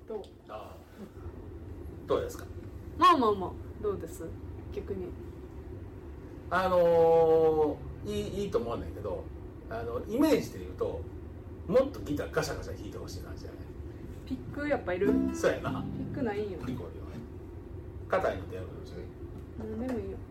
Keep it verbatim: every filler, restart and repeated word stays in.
どうあどうですか。 まあまあまあどうです逆に。 あのー、いいいいと思わないけど、あのイメージで言うともっとギターガシャガシャ弾いてほしい感じじゃない。 ピックやっぱいる。 そうやな。 ピックないんよ。 ピコリはね硬いのでやるんですよ。 何でもいいよ。